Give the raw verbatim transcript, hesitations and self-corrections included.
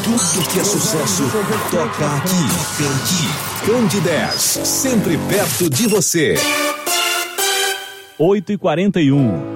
Tudo que é sucesso toca aqui. Aqui. Cande dez, sempre perto de você. oito e quarenta e um.